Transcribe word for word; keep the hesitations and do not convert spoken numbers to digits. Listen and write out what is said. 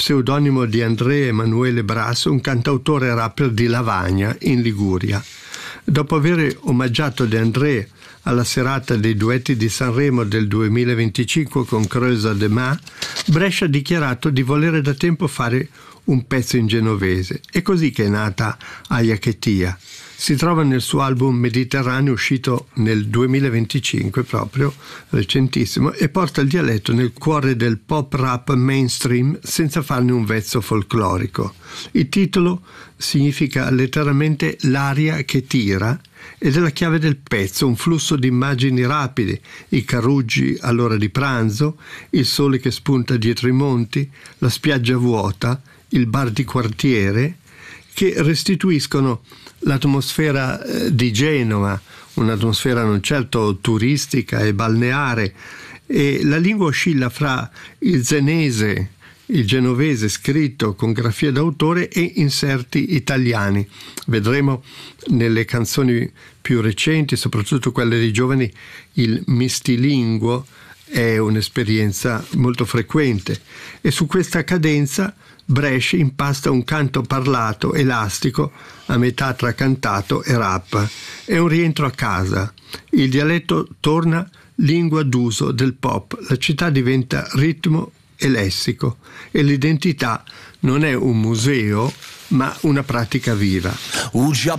pseudonimo di André Emanuele Brasso, un cantautore rapper di Lavagna, in Liguria. Dopo aver omaggiato De André alla serata dei duetti di Sanremo del duemilaventicinque con Creusa de Ma, Brescia ha dichiarato di volere da tempo fare un pezzo in genovese. È così che è nata Aia che tia. Si trova nel suo album Mediterraneo, uscito nel duemilaventicinque, proprio recentissimo, e porta il dialetto nel cuore del pop rap mainstream senza farne un vezzo folclorico. Il titolo significa letteralmente l'aria che tira ed è la chiave del pezzo, un flusso di immagini rapide, i caruggi all'ora di pranzo, il sole che spunta dietro i monti, la spiaggia vuota, il bar di quartiere, che restituiscono l'atmosfera di Genova, un'atmosfera non certo turistica e balneare, e la lingua oscilla fra il zenese, il genovese scritto con grafia d'autore e inserti italiani. Vedremo nelle canzoni più recenti, soprattutto quelle dei giovani, il mistilinguo è un'esperienza molto frequente, e su questa cadenza Brescia impasta un canto parlato elastico a metà tra cantato e rap. È un rientro a casa. Il dialetto torna lingua d'uso del pop. La città diventa ritmo e lessico, e l'identità non è un museo ma una pratica viva.